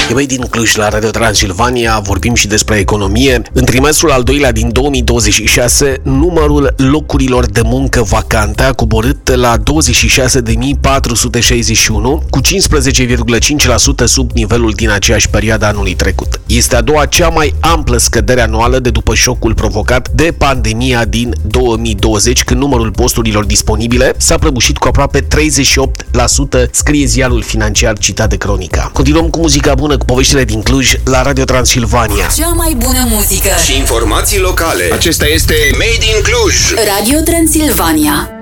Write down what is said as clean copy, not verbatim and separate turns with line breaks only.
E băi, din Cluj la Radio Transilvania vorbim și despre economie. În trimestrul al doilea din 2026, numărul locurilor de muncă vacante a coborât la 26.461, cu 15,5% sub nivelul din aceeași perioadă anului trecut. Este a doua cea mai amplă scădere anuală de după șocul provocat de pandemia din 2020, când numărul posturilor disponibile s-a prăbușit cu aproape 38%, scrie ziarul financiar citat de Cronica. Continuăm cu muzica bună, cu poveștile din Cluj la Radio Transilvania.
Cea mai bună muzică
și informații locale. Acesta este Made in Cluj.
Radio Transilvania.